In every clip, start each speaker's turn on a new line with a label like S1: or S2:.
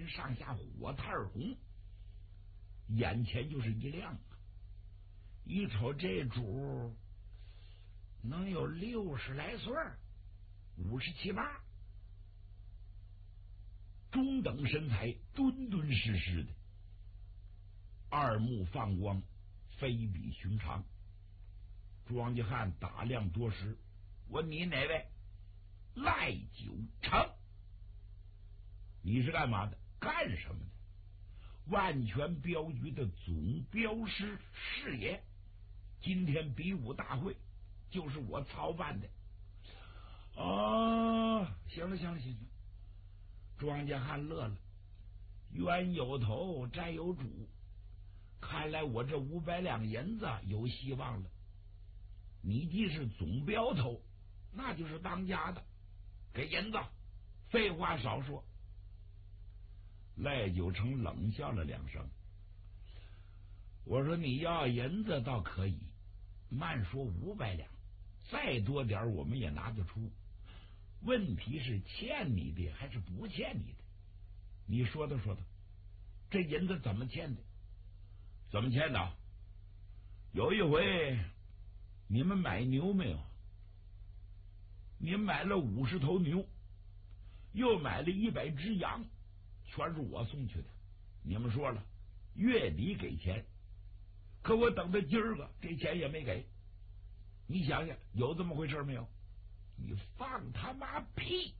S1: 上下火炭红，眼前就是一亮啊！一瞅这主能有60来岁，57、58，中等身材，敦敦实实的，二目放光，非比寻常。庄稼汉打量多时，问你哪位？赖九成。你是干嘛的？干什么的？万全镖局的总镖师是也。今天比武大会就是我操办的。行了，庄稼汉乐了，冤有头债有主，看来我这500两银子有希望了。你既是总镖头，那就是当家的，给银子。废话少说。赖九成冷笑了2声，我说你要银子倒可以，慢说500两，再多点我们也拿得出。问题是欠你的还是不欠你的？你说的，这银子怎么欠的？怎么欠的？有一回你们买牛没有？你买了50头牛，又买了100只羊，全是我送去的。你们说了月底给钱，可我等到今儿个这钱也没给。你想想有这么回事没有？你放他妈屁！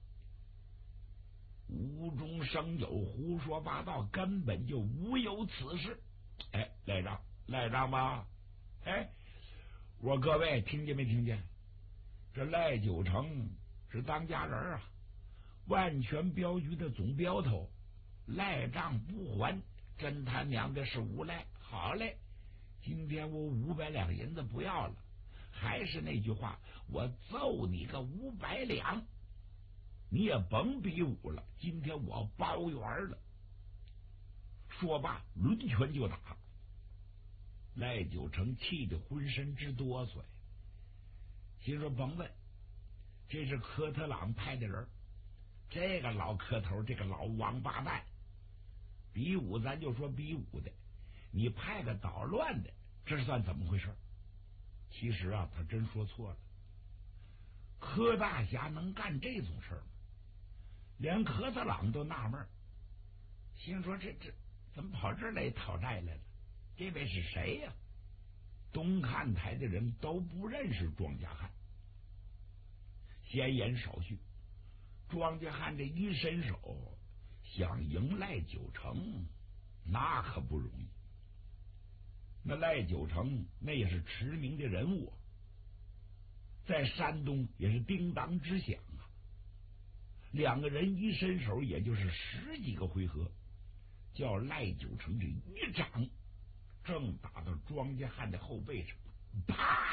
S1: 无中生有，胡说八道，根本就无有此事。赖账吧？我说各位听见没听见？这赖九成是当家人啊，万全镖局的总镖头，赖账不还，真他娘的是无赖。好嘞，今天我500两银子不要了，还是那句话，我揍你个500两，你也甭比武了，今天我包圆了。说罢抡拳就打。赖九成气得浑身直哆嗦，心说甭问，这是科特朗派的人，这个老磕头，这个老王八蛋，比武咱就说比武的，你派个捣乱的，这是算怎么回事？其实啊，他真说错了。柯大侠能干这种事吗？连科特朗都纳闷，心说这怎么跑这儿来讨债来了？这位是谁呀？东看台的人都不认识庄稼汉。闲言少叙，庄稼汉这一伸手想赢赖九成，那可不容易。那赖九成那也是驰名的人物，在山东也是叮当之响啊。2个人一伸手，也就是10几个回合，叫赖九成这一掌正打到庄稼汉的后背上，啪！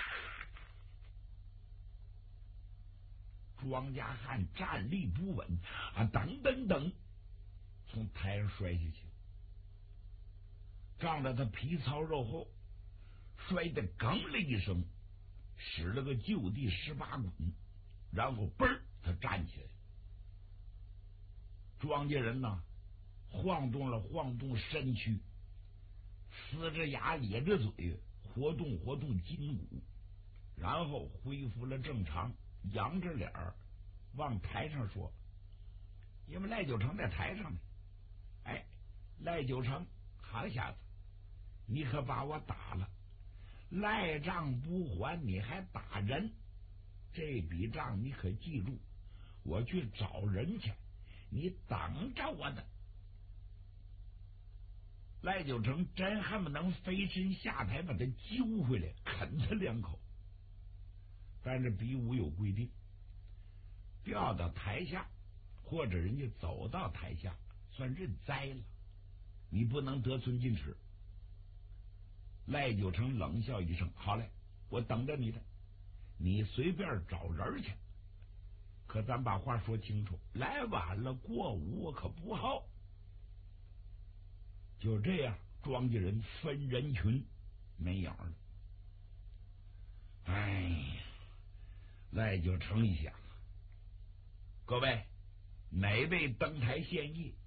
S1: 庄稼汉站立不稳啊，噔，从台上摔下去，仗着他皮糙肉厚，摔得哽了一声，使了个就地18滚，然后嘣，他站起来。庄稼人呢，晃动身躯，呲着牙咧着嘴，活动筋骨，然后恢复了正常，扬着脸儿往台上说：“因为赖九成在台上呢。赖九成，好小子，你可把我打了，赖账不还，你还打人，这笔账你可记住，我去找人去，你等着我的。”赖九成真恨不能飞身下台把他揪回来啃他2口，但是比武有规定，掉到台下或者人家走到台下算认栽了，你不能得寸进尺。赖九成冷笑一声：“好嘞，我等着你的，你随便找人去。可咱把话说清楚，来晚了过午我可不好。”就这样，庄稼人分人群没影了。哎呀，赖九成一想，各位哪位登台献艺，